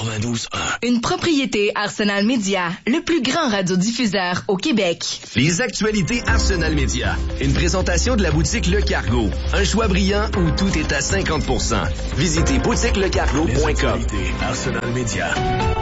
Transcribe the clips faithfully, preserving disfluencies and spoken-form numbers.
quatre-vingt-douze un. Une propriété Arsenal Média, le plus grand radiodiffuseur au Québec. Les actualités Arsenal Média. Une présentation de la boutique Le Cargo. Un choix brillant où tout est à cinquante pour cent. Visitez boutique le cargo point com. Arsenal Média.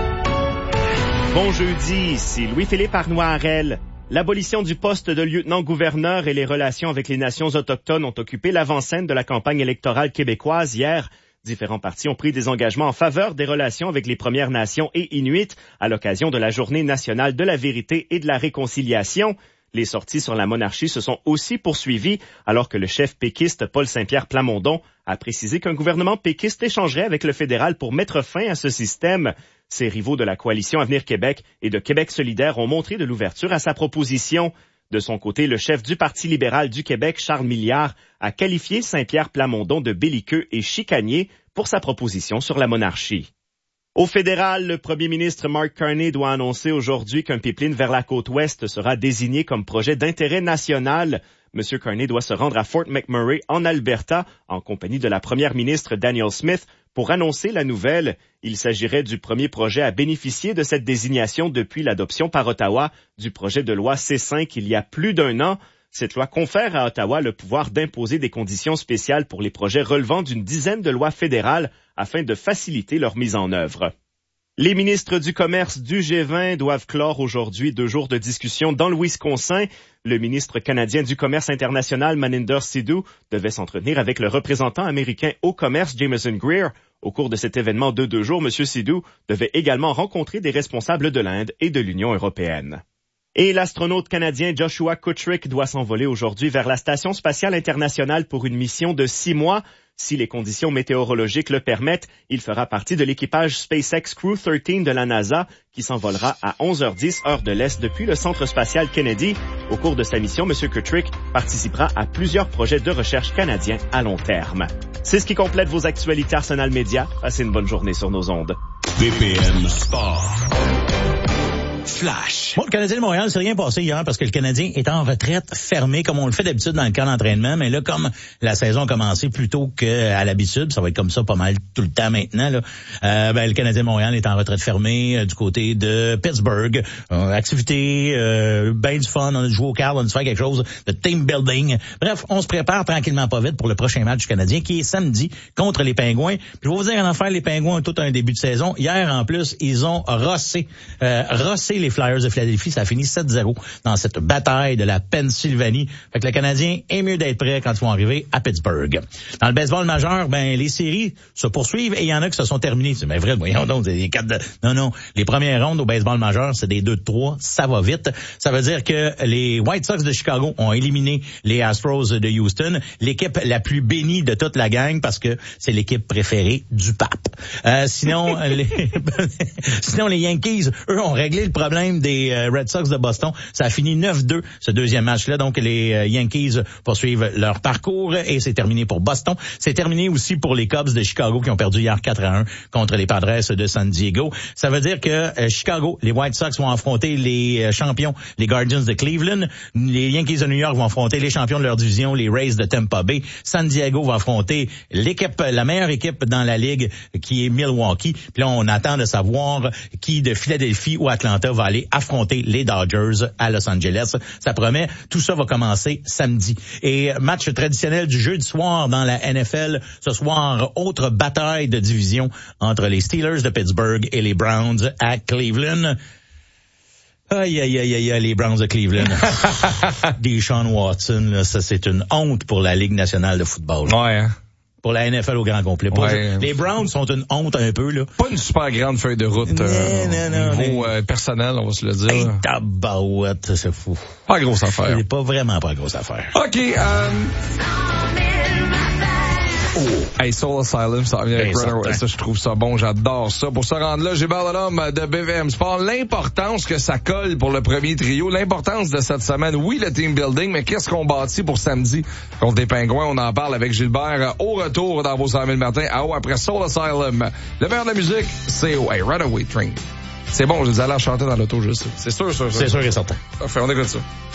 Bon jeudi, ici Louis-Philippe Arnois-Harel. L'abolition du poste de lieutenant-gouverneur et les relations avec les nations autochtones ont occupé l'avant-scène de la campagne électorale québécoise hier. Différents partis ont pris des engagements en faveur des relations avec les Premières Nations et Inuits à l'occasion de la Journée nationale de la vérité et de la réconciliation. Les sorties sur la monarchie se sont aussi poursuivies alors que le chef péquiste Paul Saint-Pierre Plamondon a précisé qu'un gouvernement péquiste échangerait avec le fédéral pour mettre fin à ce système. Ses rivaux de la coalition Avenir Québec et de Québec solidaire ont montré de l'ouverture à sa proposition. De son côté, le chef du Parti libéral du Québec, Charles Milliard, a qualifié Saint-Pierre Plamondon de belliqueux et chicanier pour sa proposition sur la monarchie. Au fédéral, le premier ministre Mark Carney doit annoncer aujourd'hui qu'un pipeline vers la côte ouest sera désigné comme projet d'intérêt national. M. Carney doit se rendre à Fort McMurray, en Alberta, en compagnie de la première ministre Danielle Smith, pour annoncer la nouvelle. Il s'agirait du premier projet à bénéficier de cette désignation depuis l'adoption par Ottawa du projet de loi C cinq il y a plus d'un an. Cette loi confère à Ottawa le pouvoir d'imposer des conditions spéciales pour les projets relevant d'une dizaine de lois fédérales afin de faciliter leur mise en œuvre. Les ministres du commerce du G vingt doivent clore aujourd'hui deux jours de discussion dans le Wisconsin. Le ministre canadien du commerce international, Maninder Sidhu, devait s'entretenir avec le représentant américain au commerce, Jameson Greer. Au cours de cet événement de deux jours, M. Sidhu devait également rencontrer des responsables de l'Inde et de l'Union européenne. Et l'astronaute canadien Joshua Kutrick doit s'envoler aujourd'hui vers la Station spatiale internationale pour une mission de six mois. Si les conditions météorologiques le permettent, il fera partie de l'équipage SpaceX Crew treize de la NASA qui s'envolera à onze heures dix heure de l'Est depuis le Centre spatial Kennedy. Au cours de sa mission, M. Kutrick participera à plusieurs projets de recherche canadiens à long terme. C'est ce qui complète vos actualités Arsenal Média. Passez une bonne journée sur nos ondes. B P M Sport. Flash. Bon, le Canadien de Montréal, c'est rien passé hier parce que le Canadien est en retraite fermée comme on le fait d'habitude dans le camp d'entraînement. Mais là, comme la saison a commencé plus tôt qu'à l'habitude, ça va être comme ça pas mal tout le temps maintenant, là, euh, ben, le Canadien de Montréal est en retraite fermée euh, du côté de Pittsburgh. Euh, activité, euh, ben du fun, on a joué au cartes, on a dû faire quelque chose de team building. Bref, on se prépare tranquillement pas vite pour le prochain match du Canadien qui est samedi contre les Pingouins. Puis je vais vous dire en affaire, les Pingouins ont tout un début de saison. Hier, en plus, ils ont rossé, euh, rossé les Flyers de Philadelphie. Ça a fini sept zéro dans cette bataille de la Pennsylvanie. Fait que le Canadien est mieux d'être prêt quand ils vont arriver à Pittsburgh. Dans le baseball majeur, ben les séries se poursuivent et il y en a qui se sont terminées. C'est ben vrai, voyons donc, c'est des quatre de... Non, non. Les premières rondes au baseball majeur, c'est des deux de trois. Ça va vite. Ça veut dire que les White Sox de Chicago ont éliminé les Astros de Houston, l'équipe la plus bénie de toute la gang parce que c'est l'équipe préférée du pape. Euh, sinon, les... sinon, les Yankees, eux, ont réglé le problème des euh, Red Sox de Boston. Ça a fini neuf deux, ce deuxième match-là. Donc, les euh, Yankees poursuivent leur parcours et c'est terminé pour Boston. C'est terminé aussi pour les Cubs de Chicago qui ont perdu hier quatre à un contre les Padres de San Diego. Ça veut dire que euh, Chicago, les White Sox vont affronter les euh, champions, les Guardians de Cleveland. Les Yankees de New York vont affronter les champions de leur division, les Rays de Tampa Bay. San Diego va affronter l'équipe, la meilleure équipe dans la ligue qui est Milwaukee. Puis là, on attend de savoir qui de Philadelphie ou Atlanta va aller affronter les Dodgers à Los Angeles. Ça promet. Tout ça va commencer samedi. Et match traditionnel du jeudi soir dans la N F L. Ce soir, autre bataille de division entre les Steelers de Pittsburgh et les Browns à Cleveland. Aïe, aïe, aïe, aïe, les Browns de Cleveland. Deshaun Watson, là, ça c'est une honte pour la Ligue nationale de football. Ouais, hein? Pour la N F L au grand complet. Ouais. Les Browns sont une honte un peu, là. Pas une super grande feuille de route euh, non, non, au niveau mais... euh, personnel, on va se le dire. Hey, tabarouette, c'est fou. Pas grosse affaire. C'est pas vraiment pas grosse affaire. OK, euh... Oh. Hey, Soul Asylum, ça vient avec Runner West. Ça, je trouve ça bon, j'adore ça. Pour se rendre là, j'ai l'homme de B V M Sport. L'importance que ça colle pour le premier trio, l'importance de cette semaine. Oui, le team building, mais qu'est-ce qu'on bâtit pour samedi contre les Pingouins? On en parle avec Gilbert au retour dans vos cent mille matins. À haut après Soul Asylum. Le meilleur de la musique, c'est oh, hey, Runaway Train. C'est bon, je les allais chanter dans l'auto, juste. C'est sûr, sûr, sûr. C'est sûr et certain. Parfait, on écoute ça.